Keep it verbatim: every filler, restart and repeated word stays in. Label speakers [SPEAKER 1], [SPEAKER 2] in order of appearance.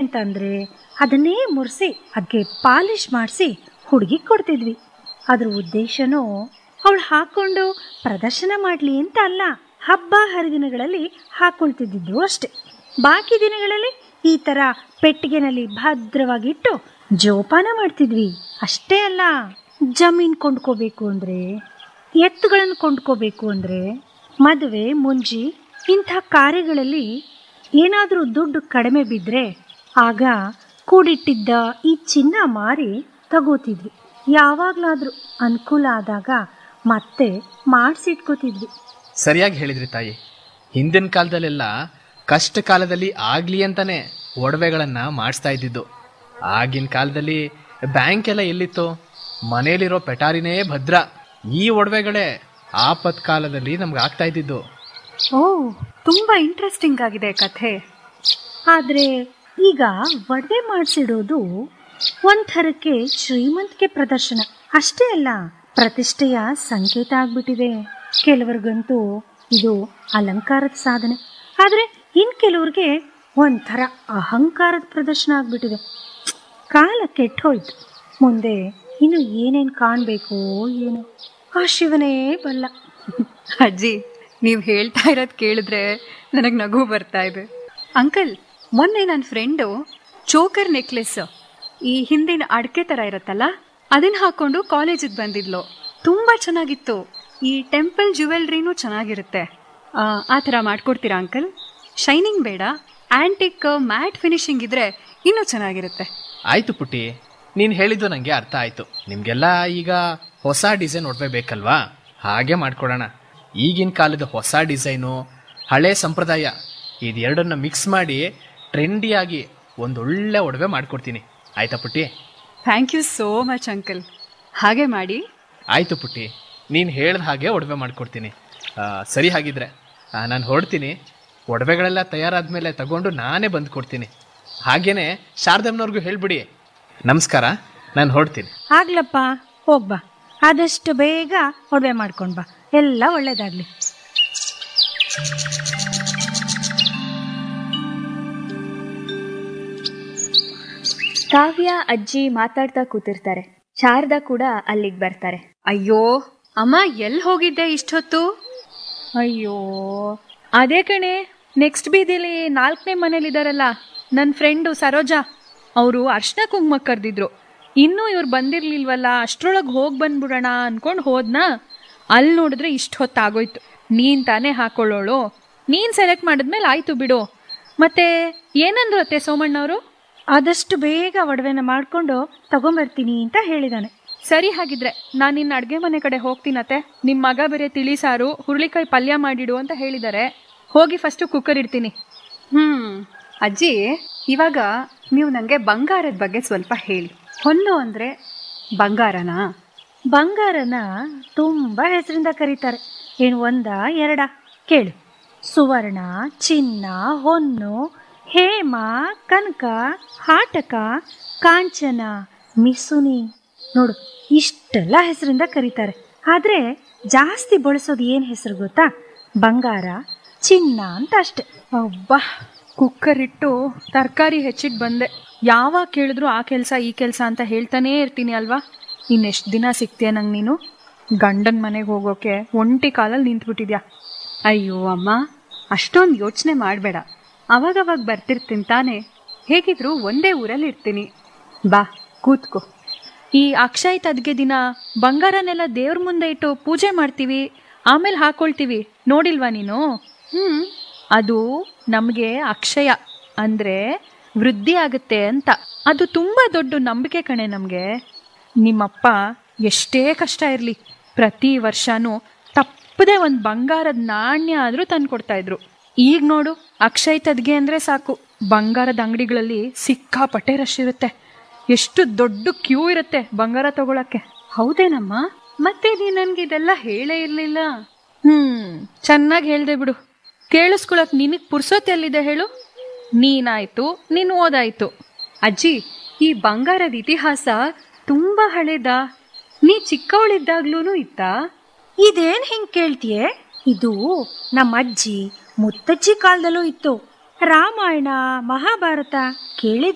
[SPEAKER 1] ಅಂತಂದ್ರೆ ಅದನ್ನೇ ಮುರಿಸಿ ಅದಕ್ಕೆ ಪಾಲಿಶ್ ಮಾಡಿಸಿ ಹುಡುಗಿ ಕೊಡ್ತಿದ್ವಿ. ಅದ್ರ ಉದ್ದೇಶನೂ ಅವಳು ಹಾಕೊಂಡು ಪ್ರದರ್ಶನ ಮಾಡಲಿ ಅಂತ ಅಲ್ಲ, ಹಬ್ಬ ಹರಿದಿನಗಳಲ್ಲಿ ಹಾಕೊಳ್ತಿದ್ದು ಅಷ್ಟೆ. ಬಾಕಿ ದಿನಗಳಲ್ಲಿ ಈ ಥರ ಪೆಟ್ಟಿಗೆನಲ್ಲಿ ಭದ್ರವಾಗಿಟ್ಟು ಜೋಪಾನ ಮಾಡ್ತಿದ್ವಿ. ಅಷ್ಟೇ ಅಲ್ಲ, ಜಮೀನು ಕೊಂಡ್ಕೋಬೇಕು ಅಂದರೆ, ಎತ್ತುಗಳನ್ನು ಕೊಂಡ್ಕೋಬೇಕು ಅಂದರೆ, ಮದುವೆ ಮುಂಜಿ ಇಂಥ ಕಾರ್ಯಗಳಲ್ಲಿ ಏನಾದರೂ ದುಡ್ಡು ಕಡಿಮೆ ಬಿದ್ದರೆ ಆಗ ಕೂಡಿಟ್ಟಿದ್ದ ಈ ಚಿನ್ನ ಮಾರಿ ತಗೋತಿದ್ವಿ. ಯಾವಾಗಲಾದರೂ ಅನುಕೂಲ ಆದಾಗ ಮತ್ತೆ ಮಾಡಿಸಿಟ್ಕೋತಿದ್ವಿ.
[SPEAKER 2] ಸರಿಯಾಗಿ ಹೇಳಿದ್ರಿ ತಾಯಿ. ಹಿಂದಿನ ಕಾಲದಲ್ಲೆಲ್ಲ ಕಷ್ಟ ಕಾಲದಲ್ಲಿ ಆಗಲಿ ಅಂತಾನೆ ಒಡವೆಗಳನ್ನು ಮಾಡಿಸ್ತಾ ಇದ್ದಿದ್ದು. ಆಗಿನ ಕಾಲದಲ್ಲಿ ಬ್ಯಾಂಕ್ ಎಲ್ಲ ಎಲ್ಲಿತ್ತು? ಮನೇಲಿರೋ ಪೆಟಾರಿನೇ ಭದ್ರ. ಈ ಒಡವೆಗಳೇ ಆಪತ್ ಕಾಲದಲ್ಲಿ ನಮ್ಗೆ ಆಗ್ತಾ ಇದ್ದಿದ್ದು.
[SPEAKER 3] ಓ, ತುಂಬ ಇಂಟ್ರೆಸ್ಟಿಂಗ್ ಆಗಿದೆ ಕಥೆ.
[SPEAKER 1] ಆದರೆ ಈಗ ಒಡವೆ ಮಾಡಿಸಿಡೋದು ಒಂಥರಕ್ಕೆ ಶ್ರೀಮಂತಿಕೆ ಪ್ರದರ್ಶನ ಅಷ್ಟೇ ಅಲ್ಲ, ಪ್ರತಿಷ್ಠೆಯ ಸಂಕೇತ ಆಗ್ಬಿಟ್ಟಿದೆ. ಕೆಲವ್ರಿಗಂತೂ ಇದು ಅಲಂಕಾರದ ಸಾಧನೆ, ಆದರೆ ಇನ್ ಕೆಲವ್ರಿಗೆ ಒಂಥರ ಅಹಂಕಾರದ ಪ್ರದರ್ಶನ ಆಗ್ಬಿಟ್ಟಿದೆ. ಕಾಲ ಕೆಟ್ಟೋಯ್ತು. ಮುಂದೆ ಇನ್ನು ಏನೇನು ಕಾಣಬೇಕು ಏನು ಆ ಶಿವನೇ ಬಲ್ಲ.
[SPEAKER 3] ಅಜ್ಜಿ, ನೀವು ಹೇಳ್ತಾ ಇರೋದು ಕೇಳಿದ್ರೆ ನನಗೆ ನಗು ಬರ್ತಾ ಇದೆ. ಅಂಕಲ್, ಮೊನ್ನೆ ನನ್ನ ಫ್ರೆಂಡು ಚೋಕರ್ ನೆಕ್ಲೆಸ್, ಈ ಹಿಂದಿನ ಅಡಕೆ ಥರ ಇರುತ್ತಲ್ಲ, ಅದನ್ನ ಹಾಕೊಂಡು ಕಾಲೇಜಿಗೆ ಬಂದಿದ್ಲು. ತುಂಬ ಚೆನ್ನಾಗಿತ್ತು. ಈ ಟೆಂಪಲ್ ಜ್ಯುವೆಲ್ರಿನೂ ಚೆನ್ನಾಗಿರುತ್ತೆ. ಆ ಥರ ಮಾಡ್ಕೊಡ್ತೀರಾ ಅಂಕಲ್? ಶೈನಿಂಗ್ ಬೇಡ, ಆಂಟಿಕ್ ಮ್ಯಾಟ್ ಫಿನಿಶಿಂಗ್ ಇದ್ರೆ ಇನ್ನೂ ಚೆನ್ನಾಗಿರುತ್ತೆ.
[SPEAKER 2] ಆಯ್ತು ಪುಟ್ಟಿ, ನೀನು ಹೇಳಿದ್ದು ನನಗೆ ಅರ್ಥ ಆಯ್ತು. ನಿಮಗೆಲ್ಲ ಈಗ ಹೊಸ ಡಿಸೈನ್ ಒಡವೆ ಬೇಕಲ್ವಾ? ಹಾಗೆ ಮಾಡ್ಕೊಡೋಣ. ಈಗಿನ ಕಾಲದ ಹೊಸ ಡಿಸೈನು, ಹಳೆ ಸಂಪ್ರದಾಯ ಇದೆರಡನ್ನ ಮಿಕ್ಸ್ ಮಾಡಿ ಟ್ರೆಂಡಿಯಾಗಿ ಒಂದೊಳ್ಳೆ ಒಡವೆ ಮಾಡ್ಕೊಡ್ತೀನಿ. ಆಯ್ತಾ ಪುಟ್ಟಿ?
[SPEAKER 3] Thank you so much uncle. ಹಾಗೆ ಮಾಡಿ.
[SPEAKER 2] ಆಯಿತು ಪುಟ್ಟಿ, ನೀನು ಹೇಳ್ದ ಹಾಗೆ ಒಡವೆ ಮಾಡ್ಕೊಡ್ತೀನಿ. ಸರಿ, ಹಾಗಿದ್ರೆ ನಾನು ಹೊರಡ್ತೀನಿ. ಒಡವೆಗಳೆಲ್ಲ ತಯಾರಾದ್ಮೇಲೆ ತಗೊಂಡು ನಾನೇ ಬಂದು ಕೊಡ್ತೀನಿ. ಹಾಗೇನೆ ಶಾರದಮ್ಮನವ್ರಿಗೂ ಹೇಳ್ಬಿಡಿ. ನಮಸ್ಕಾರ, ನಾನು ಹೊರಡ್ತೀನಿ.
[SPEAKER 1] ಆಗ್ಲಪ್ಪ, ಹೋಗ್ಬಾ. ಆದಷ್ಟು ಬೇಗ ಒಡವೆ ಮಾಡ್ಕೊಂಡು ಬಾ. ಎಲ್ಲ ಒಳ್ಳೇದಾಗ್ಲಿ.
[SPEAKER 4] ಕಾವ್ಯ ಅಜ್ಜಿ ಮಾತಾಡ್ತಾ ಕೂತಿರ್ತಾರೆ. ಶಾರದಾ ಕೂಡ ಅಲ್ಲಿಗೆ ಬರ್ತಾರೆ.
[SPEAKER 3] ಅಯ್ಯೋ ಅಮ್ಮ, ಎಲ್ಲಿ ಹೋಗಿದ್ದೆ ಇಷ್ಟೊತ್ತು?
[SPEAKER 5] ಅಯ್ಯೋ ಅದೇ ಕಣೆ, ನೆಕ್ಸ್ಟ್ ಬೀದಿಲಿ ನಾಲ್ಕನೇ ಮನೇಲಿದ್ದಾರಲ್ಲ ನನ್ನ ಫ್ರೆಂಡು ಸರೋಜಾ, ಅವರು ಅರ್ಶನ ಕುಂಕುಮ ಕರೆದಿದ್ರು. ಇನ್ನೂ ಇವ್ರು ಬಂದಿರ್ಲಿಲ್ವಲ್ಲ, ಅಷ್ಟ್ರೊಳಗೆ ಹೋಗಿ ಬಂದ್ಬಿಡೋಣ ಅನ್ಕೊಂಡು ಹೋದ್ನಾ. ಅಲ್ಲಿ ನೋಡಿದ್ರೆ ಇಷ್ಟು ಹೊತ್ತಾಗೋಯ್ತು. ನೀನು ತಾನೇ ಹಾಕೊಳ್ಳೋಳು, ನೀನು ಸೆಲೆಕ್ಟ್ ಮಾಡಿದ್ಮೇಲೆ ಆಯ್ತು ಬಿಡು. ಮತ್ತೆ ಏನಂದ್ರು ಅತ್ತೆ ಸೋಮಣ್ಣವರು?
[SPEAKER 1] ಆದಷ್ಟು ಬೇಗ ಒಡವೆನ ಮಾಡ್ಕೊಂಡು ತಗೊಂಬರ್ತೀನಿ ಅಂತ ಹೇಳಿದಾನೆ.
[SPEAKER 5] ಸರಿ, ಹಾಗಿದ್ರೆ ನಾನು ನಿನ್ನ ಅಡುಗೆ ಮನೆ ಕಡೆ ಹೋಗ್ತೀನತ್ತೆ. ನಿಮ್ಮ ಮಗ ಬೇರೆ ತಿಳಿ ಸಾರು ಹುರುಳಿಕಾಯಿ ಪಲ್ಯ ಮಾಡಿಡು ಅಂತ ಹೇಳಿದ್ದಾರೆ. ಹೋಗಿ ಫಸ್ಟು ಕುಕ್ಕರ್ ಇಡ್ತೀನಿ.
[SPEAKER 3] ಹ್ಮ್ ಅಜ್ಜಿ, ಇವಾಗ ನೀವು ನನಗೆ ಬಂಗಾರದ ಬಗ್ಗೆ ಸ್ವಲ್ಪ ಹೇಳಿ. ಹೊನ್ನು ಅಂದ್ರೆ ಬಂಗಾರನಾ?
[SPEAKER 1] ಬಂಗಾರನ ತುಂಬ ಹೆಸರಿಂದ ಕರೀತಾರೆ. ಏನು ಒಂದ ಎರಡ ಕೇಳು. ಸುವರ್ಣ, ಚಿನ್ನ, ಹೊನ್ನು, ಹೇಮ, ಕನಕ, ಹಾಟಕ, ಕಾಂಚನ, ಮಿಸುನಿ, ನೋಡು ಇಷ್ಟೆಲ್ಲ ಹೆಸರಿಂದ ಕರೀತಾರೆ. ಆದರೆ ಜಾಸ್ತಿ ಬಳಸೋದು ಏನು ಹೆಸರು ಗೊತ್ತಾ? ಬಂಗಾರ, ಚಿನ್ನ ಅಂತ ಅಷ್ಟೆ.
[SPEAKER 5] ಅಬ್ಬಾ, ಕುಕ್ಕರ್ ಇಟ್ಟು ತರಕಾರಿ ಹೆಚ್ಚಿಟ್ಟು ಬಂದೆ. ಯಾವಾಗ ಕೇಳಿದ್ರು ಆ ಕೆಲಸ ಈ ಕೆಲಸ ಅಂತ ಹೇಳ್ತಾನೇ ಇರ್ತೀನಿ ಅಲ್ವಾ. ಇನ್ನೆಷ್ಟು ದಿನ ಸಿಗ್ತೀಯ ನಂಗೆ ನೀನು? ಗಂಡನ ಮನೆಗೆ ಹೋಗೋಕೆ ಒಂಟಿ ಕಾಲಲ್ಲಿ ನಿಂತ್ಬಿಟ್ಟಿದ್ಯಾ.
[SPEAKER 3] ಅಯ್ಯೋ ಅಮ್ಮ, ಅಷ್ಟೊಂದು ಯೋಚನೆ ಮಾಡಬೇಡ. ಅವಾಗವಾಗ ಬರ್ತಿರ್ತೀನಿ ತಾನೆ. ಹೇಗಿದ್ರು ಒಂದೇ ಊರಲ್ಲಿ ಇರ್ತೀನಿ. ಬಾ ಕೂತ್ಕೋ.
[SPEAKER 5] ಈ ಅಕ್ಷಯ ತದ್ಗೆ ದಿನ ಬಂಗಾರನೆಲ್ಲ ದೇವ್ರ ಮುಂದೆ ಇಟ್ಟು ಪೂಜೆ ಮಾಡ್ತೀವಿ, ಆಮೇಲೆ ಹಾಕೊಳ್ತೀವಿ, ನೋಡಿಲ್ವಾ ನೀನು?
[SPEAKER 3] ಹ್ಮ್
[SPEAKER 5] ಅದು ನಮಗೆ ಅಕ್ಷಯ ಅಂದ್ರೆ ವೃದ್ಧಿ ಆಗುತ್ತೆ ಅಂತ. ಅದು ತುಂಬಾ ದೊಡ್ಡ ನಂಬಿಕೆ ಕಣೆ ನಮಗೆ. ನಿಮ್ಮಪ್ಪ ಎಷ್ಟೇ ಕಷ್ಟ ಇರಲಿ ಪ್ರತಿ ವರ್ಷನೂ ತಪ್ಪದೆ ಒಂದು ಬಂಗಾರದ ನಾಣ್ಯ ಆದರೂ ತಂದು ಕೊಡ್ತಾ ಇದ್ರು. ಈಗ ನೋಡು, ಅಕ್ಷಯ ತದ್ಗೆ ಅಂದ್ರೆ ಸಾಕು, ಬಂಗಾರದ ಅಂಗಡಿಗಳಲ್ಲಿ ಸಿಕ್ಕಾಪಟ್ಟೆ ರಶ್ ಇರುತ್ತೆ. ಎಷ್ಟು ದೊಡ್ಡ ಕ್ಯೂ ಇರುತ್ತೆ ಬಂಗಾರ ತಗೊಳಕ್ಕೆ.
[SPEAKER 3] ಹೌದೇನಮ್ಮ? ಮತ್ತೆ ನೀ ನನ್ಗೆ ಇದೆಲ್ಲ ಹೇಳೇ ಇರ್ಲಿಲ್ಲ.
[SPEAKER 5] ಹ್ಮ್ ಚೆನ್ನಾಗಿ ಹೇಳ್ದೆ ಬಿಡು. ಕೇಳಿಸ್ಕೊಳಕ್ ನಿನಗ್ ಪುರ್ಸೊತ್ ಎಲ್ಲಿದೆ ಹೇಳು? ನೀನಾಯ್ತು, ನೀನು ಓದಾಯ್ತು.
[SPEAKER 3] ಅಜ್ಜಿ, ಈ ಬಂಗಾರದ ಇತಿಹಾಸ ತುಂಬಾ ಹಳೇದ? ನೀ ಚಿಕ್ಕವಳಿದ್ದಾಗ್ಲೂ ಇತ್ತಾ?
[SPEAKER 1] ಇದೇನ್ ಹಿಂಗ್ ಕೇಳ್ತೀಯೆ? ಇದು ನಮ್ಮ ಅಜ್ಜಿ ಮುತ್ತಜ್ಜಿ ಕಾಲದಲ್ಲೂ ಇತ್ತು. ರಾಮಾಯಣ ಮಹಾಭಾರತ ಕೇಳಿದ